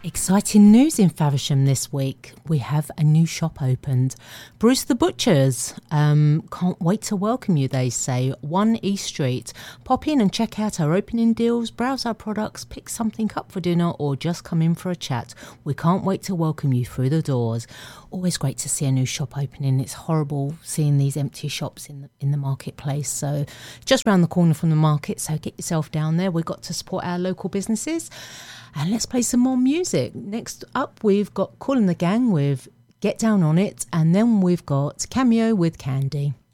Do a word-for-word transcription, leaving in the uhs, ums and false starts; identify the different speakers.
Speaker 1: Exciting news in Faversham this week. We have a new shop opened. Bruce the Butchers. Um, can't wait to welcome you, they say. one East Street. Pop in and check out our opening deals, browse our products, pick something up for dinner, or just come in for a chat. We can't wait to welcome you through the doors. Always great to see a new shop opening. It's horrible seeing these empty shops in the, in the marketplace. So just round the corner from the market, so get yourself down there. We've got to support our local businesses. And let's play some more music. Next up, we've got Kool and the Gang with Get Down on It. And then we've got Cameo with Candy.